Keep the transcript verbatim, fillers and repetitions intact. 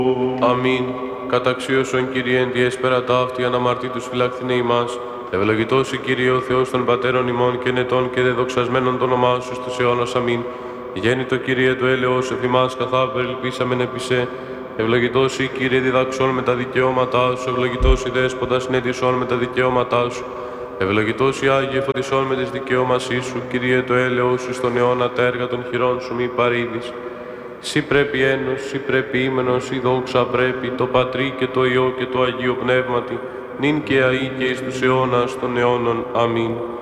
Αμήν. Καταξίωσον Κύριε εν τη έσπερα ταύτη αναμαρτήτους φυλακτήνε ημάς. Ευλογητός η Κύριε ο Θεός των πατέρων ημών και νετών και δεδοξασμένων το όνομά σου στους αιώνας. Αμήν. Γέννητο Κύριε του έλεος εφ' ημάς καθάπερ ελπίσαμεν επί σε. Ευλογητός η Κύριε διδαξών με τα δικαιώματά σου. Ευλογητός η Δέσποτας συνέτησών με τα δικαιώματά σου. Ευλογητός η Άγιε φωτισών με τις δικαιώμασή σου. Κύριε το έλεος σου στον αιώνα τα έργα των χειρών σου μη παρήδεις. Σύ πρέπει ένος, σύ πρέπει ήμενος, η δόξα πρέπει, το Πατρί και το Υιό και το Αγίο Πνεύματι, νυν και αεί και εις τους αιώνας των αιώνων. Αμήν.